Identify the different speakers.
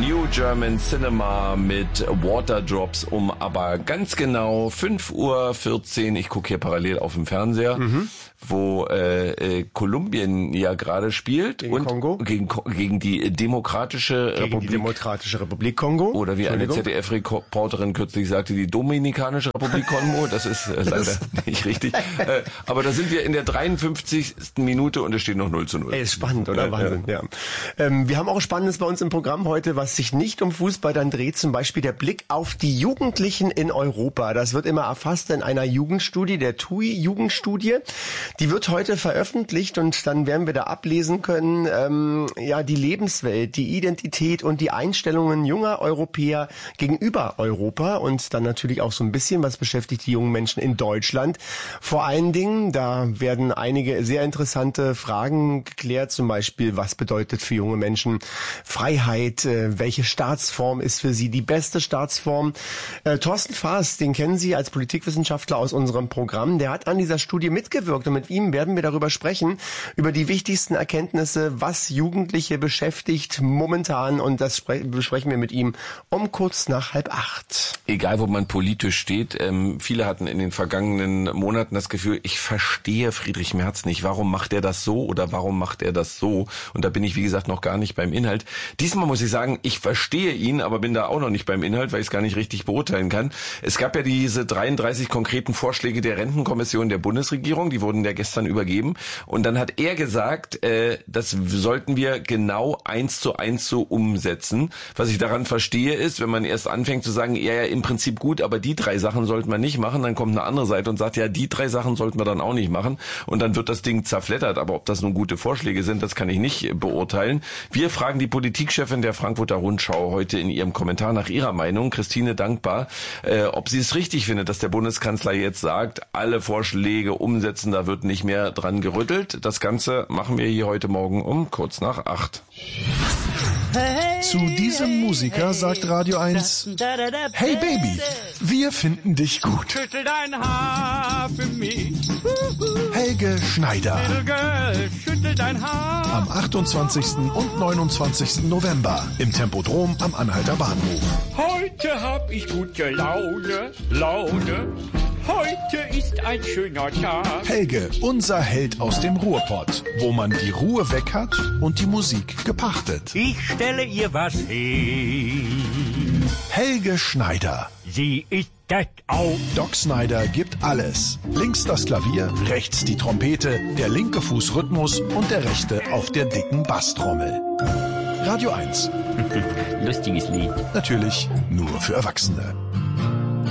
Speaker 1: New German Cinema mit Waterdrops um aber ganz genau 5:14 Uhr. Ich gucke hier parallel auf dem Fernseher, wo Kolumbien ja gerade spielt.
Speaker 2: Gegen
Speaker 1: und
Speaker 2: Kongo?
Speaker 1: Gegen die Demokratische Republik.
Speaker 2: Die Demokratische Republik Kongo.
Speaker 1: Oder wie eine ZDF-Reporterin kürzlich sagte, die Dominikanische Republik Kongo. Das ist leider nicht richtig. Aber da sind wir in der 53. Minute und es steht noch 0:0.
Speaker 2: Ey, ist spannend, oder? Wahnsinn, ja. Wir haben auch Spannendes bei uns im Programm heute, was sich nicht um Fußball dann dreht, zum Beispiel der Blick auf die Jugendlichen in Europa. Das wird immer erfasst in einer Jugendstudie, der TUI-Jugendstudie. Die wird heute veröffentlicht und dann werden wir da ablesen können, die Lebenswelt, die Identität und die Einstellungen junger Europäer gegenüber Europa und dann natürlich auch so ein bisschen, was beschäftigt die jungen Menschen in Deutschland. Vor allen Dingen, da werden einige sehr interessante Fragen geklärt, zum Beispiel, was bedeutet für junge Menschen Freiheit, welche Staatsform ist für sie die beste Staatsform. Thorsten Faas, den kennen Sie als Politikwissenschaftler aus unserem Programm, der hat an dieser Studie mitgewirkt und mit ihm werden wir darüber sprechen, über die wichtigsten Erkenntnisse, was Jugendliche beschäftigt momentan und das besprechen wir mit ihm um kurz nach 7:30.
Speaker 1: Egal, wo man politisch steht, viele hatten in den vergangenen Monaten das Gefühl, ich verstehe Friedrich Merz nicht. Warum macht er das so oder warum macht er das so? Und da bin ich, wie gesagt, noch gar nicht beim Inhalt. Diesmal muss ich sagen, ich verstehe ihn, aber bin da auch noch nicht beim Inhalt, weil ich es gar nicht richtig beurteilen kann. Es gab ja diese 33 konkreten Vorschläge der Rentenkommission der Bundesregierung, die wurden ja gestern übergeben. Und dann hat er gesagt, das sollten wir genau 1:1 so umsetzen. Was ich daran verstehe ist, wenn man erst anfängt zu sagen, ja, im Prinzip gut, aber die 3 Sachen sollten wir nicht machen, dann kommt eine andere Seite und sagt, ja, die 3 Sachen sollten wir dann auch nicht machen. Und dann wird das Ding zerfleddert. Aber ob das nun gute Vorschläge sind, das kann ich nicht beurteilen. Wir fragen die Politikchefin der Frankfurter Rundschau heute in ihrem Kommentar nach ihrer Meinung, Christine Dankbar, ob sie es richtig findet, dass der Bundeskanzler jetzt sagt, alle Vorschläge umsetzen, da wird nicht mehr dran gerüttelt. Das Ganze machen wir hier heute Morgen um kurz nach 8.
Speaker 3: Zu diesem Musiker sagt Radio 1, hey Baby, wir finden dich gut.
Speaker 4: Schüttel dein Haar für mich.
Speaker 3: Helge Schneider.
Speaker 4: Little girl, schüttel dein Haar.
Speaker 3: Am 28. und 29. November im Tempodrom am Anhalter Bahnhof.
Speaker 4: Heute hab ich gute Laune. Heute ist ein schöner Tag.
Speaker 3: Helge, unser Held aus dem Ruhrpott, wo man die Ruhe weg hat und die Musik gepachtet.
Speaker 4: Ich stelle ihr was hin.
Speaker 3: Helge Schneider.
Speaker 4: Sie ist das auch.
Speaker 3: Doc Snyder gibt alles. Links das Klavier, rechts die Trompete, der linke Fuß Rhythmus und der rechte auf der dicken Basstrommel. Radio 1.
Speaker 4: Lustiges Lied.
Speaker 3: Natürlich nur für Erwachsene.